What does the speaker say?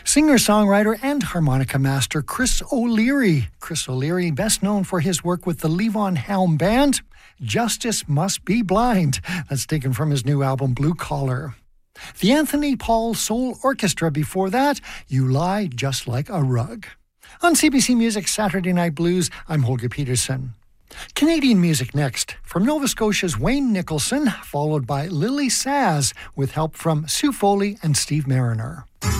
Singer-songwriter and harmonica master Chris O'Leary. Chris O'Leary, best known for his work with the Levon Helm Band. Justice Must Be Blind. That's taken from his new album, Blue Collar. The Anthony Paul Soul Orchestra before that, You Lie Just Like a Rug. On CBC Music Saturday Night Blues, I'm Holger Peterson. Canadian music next, from Nova Scotia's Wayne Nicholson, followed by Lily Saz, with help from Sue Foley and Steve Mariner.